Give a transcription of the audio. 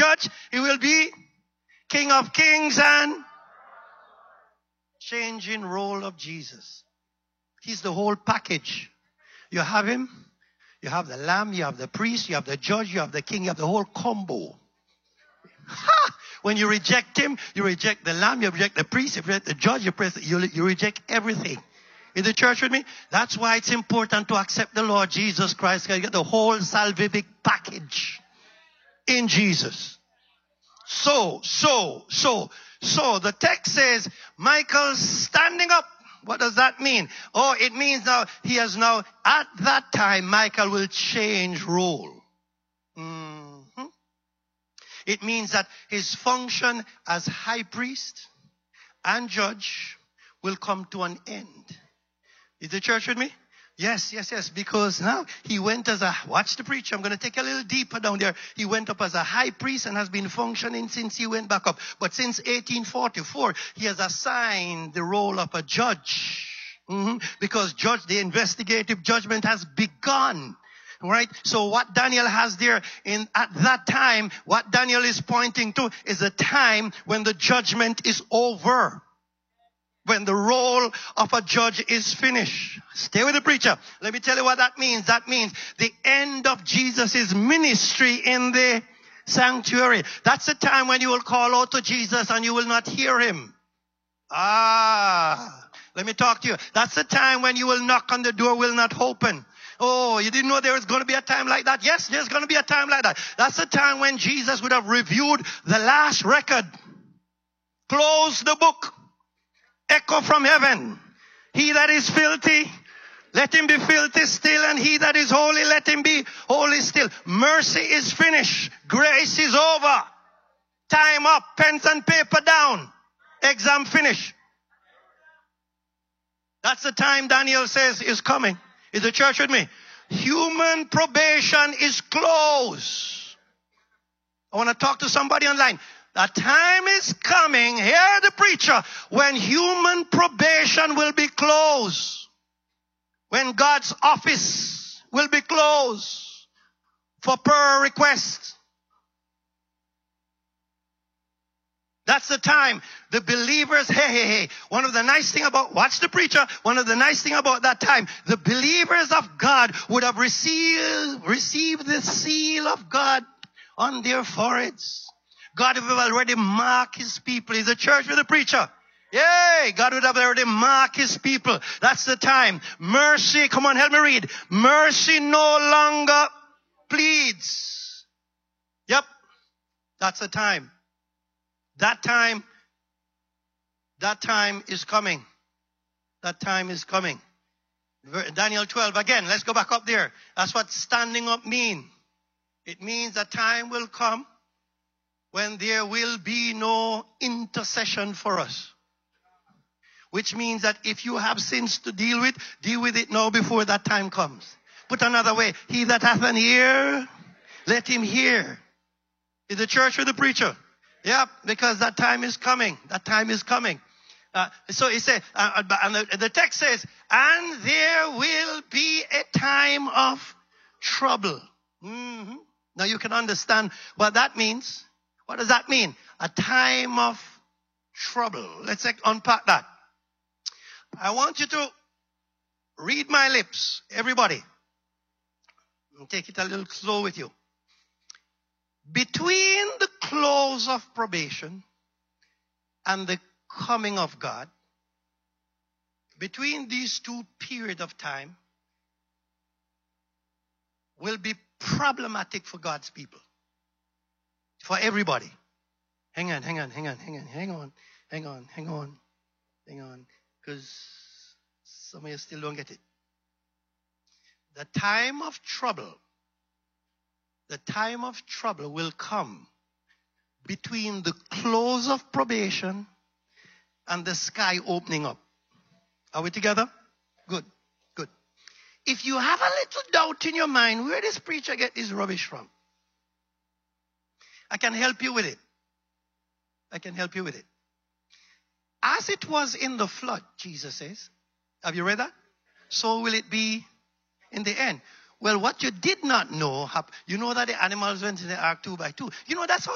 judge. He will be King of Kings and changing role of Jesus. He's the whole package. You have him, you have the lamb, you have the priest, you have the judge, you have the king, you have the whole combo. Ha! When you reject him, you reject the lamb, you reject the priest, you reject the judge, you reject everything. Is the church with me? That's why it's important to accept the Lord Jesus Christ. You get the whole salvific package in Jesus. So the text says, Michael standing up. What does that mean? Oh, it means now, at that time, Michael will change role. It means that his function as high priest and judge will come to an end. Is the church with me? Yes. Because now he went as watch the preacher. I'm going to take a little deeper down there. He went up as a high priest and has been functioning since he went back up. But since 1844, he has assigned the role of a judge. Because the investigative judgment has begun. Right? So what Daniel has there at that time, what Daniel is pointing to is a time when the judgment is over. When the role of a judge is finished. Stay with the preacher. Let me tell you what that means. That means the end of Jesus' ministry in the sanctuary. That's the time when you will call out to Jesus and you will not hear him. Let me talk to you. That's the time when you will knock on the door, will not open. Oh, you didn't know there was going to be a time like that? Yes, there's going to be a time like that. That's the time when Jesus would have reviewed the last record. Close the book. Echo from heaven. He that is filthy, let him be filthy still, and he that is holy, let him be holy still. Mercy is finished. Grace is over. Time up. Pens and paper down. Exam finished. That's the time Daniel says is coming. Is the church with me? Human probation is closed. I want to talk to somebody online. A time is coming, hear the preacher, when human probation will be closed. When God's office will be closed for prayer requests. That's the time. The believers, hey. One of the nice thing about, watch the preacher, one of the nice thing about that time, the believers of God would have received the seal of God on their foreheads. God would have already marked his people. He's a church with a preacher. Yay! God would have already marked his people. That's the time. Mercy, come on, help me read. Mercy no longer pleads. Yep. That's the time. That time is coming. That time is coming. Daniel 12 again. Let's go back up there. That's what standing up means. It means a time will come when there will be no intercession for us. Which means that if you have sins to deal with it now before that time comes. Put another way, he that hath an ear, let him hear. Is the church or the preacher? Yeah, because that time is coming. That time is coming. So he said, and the text says, and there will be a time of trouble. Now you can understand what that means. What does that mean? A time of trouble. Let's unpack that. I want you to read my lips, everybody. I'll take it a little slow with you. Between the close of probation and the coming of God, between these two periods of time, will be problematic for God's people. For everybody. Hang on. Because some of you still don't get it. The time of trouble will come between the close of probation and the sky opening up. Are we together? Good. If you have a little doubt in your mind, where does preacher get this rubbish from? I can help you with it. As it was in the flood, Jesus says. Have you read that? So will it be in the end. Well, what you did not know, you know that the animals went in the ark 2 by 2. You know, that's how